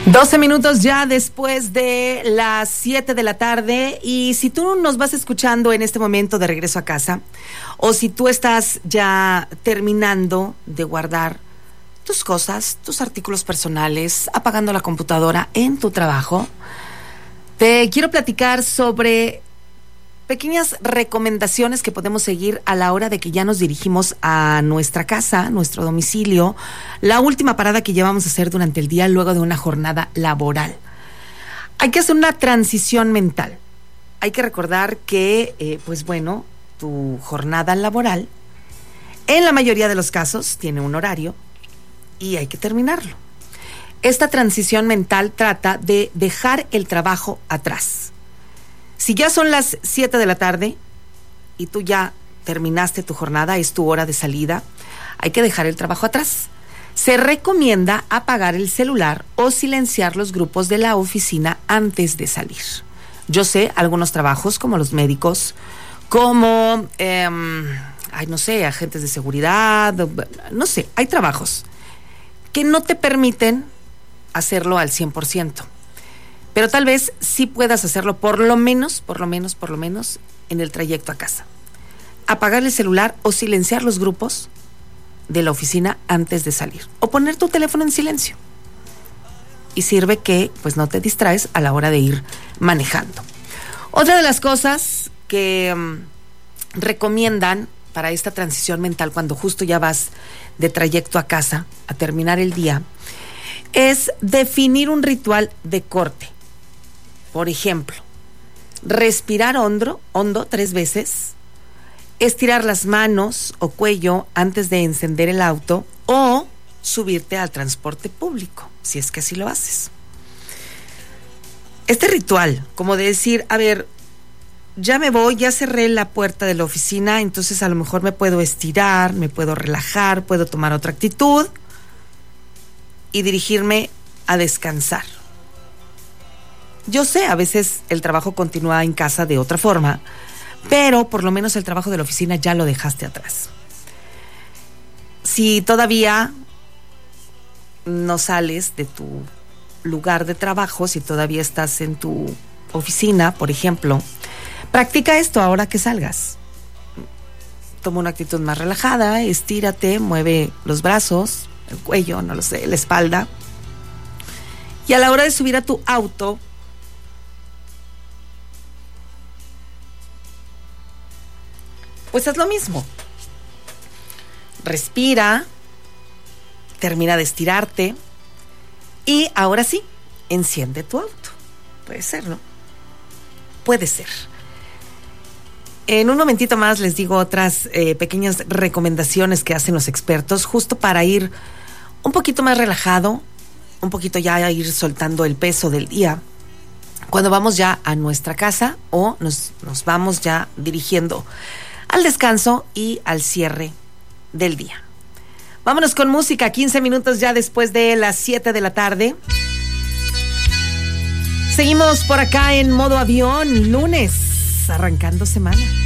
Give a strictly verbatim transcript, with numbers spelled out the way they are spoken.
doce minutos ya después de las siete de la tarde, y si tú nos vas escuchando en este momento de regreso a casa, o si tú estás ya terminando de guardar tus cosas, tus artículos personales, apagando la computadora en tu trabajo, te quiero platicar sobre pequeñas recomendaciones que podemos seguir a la hora de que ya nos dirigimos a nuestra casa, nuestro domicilio, la última parada que llevamos a hacer durante el día luego de una jornada laboral. Hay que hacer una transición mental. Hay que recordar que, eh, pues bueno, tu jornada laboral, en la mayoría de los casos, tiene un horario y hay que terminarlo. Esta transición mental trata de dejar el trabajo atrás. Si ya son las siete de la tarde y tú ya terminaste tu jornada, es tu hora de salida, hay que dejar el trabajo atrás. Se recomienda apagar el celular o silenciar los grupos de la oficina antes de salir. Yo sé algunos trabajos, como los médicos, como, eh, ay, no sé, agentes de seguridad, no sé, hay trabajos que no te permiten hacerlo al cien por ciento. Pero tal vez sí puedas hacerlo por lo menos, por lo menos, por lo menos en el trayecto a casa. Apagar el celular o silenciar los grupos de la oficina antes de salir. O poner tu teléfono en silencio. Y sirve que pues no te distraes a la hora de ir manejando. Otra de las cosas que um, recomiendan para esta transición mental cuando justo ya vas de trayecto a casa a terminar el día es definir un ritual de corte. Por ejemplo, respirar hondo, hondo tres veces, estirar las manos o cuello antes de encender el auto o subirte al transporte público, si es que así lo haces. Este ritual, como de decir, a ver, ya me voy, ya cerré la puerta de la oficina, entonces a lo mejor me puedo estirar, me puedo relajar, puedo tomar otra actitud y dirigirme a descansar. Yo sé, a veces el trabajo continúa en casa de otra forma, pero por lo menos el trabajo de la oficina ya lo dejaste atrás. Si todavía no sales de tu lugar de trabajo, si todavía estás en tu oficina, por ejemplo, practica esto ahora que salgas. Toma una actitud más relajada, estírate, mueve los brazos, el cuello, no lo sé, la espalda. Y a la hora de subir a tu auto, pues haz lo mismo. Respira, termina de estirarte y ahora sí, enciende tu auto. Puede ser, ¿no? Puede ser. En un momentito más les digo otras eh, pequeñas recomendaciones que hacen los expertos justo para ir un poquito más relajado, un poquito ya a ir soltando el peso del día cuando vamos ya a nuestra casa o nos, nos vamos ya dirigiendo al descanso y al cierre del día. Vámonos con música, quince minutos ya después de las siete de la tarde. Seguimos por acá en modo avión, lunes, arrancando semana.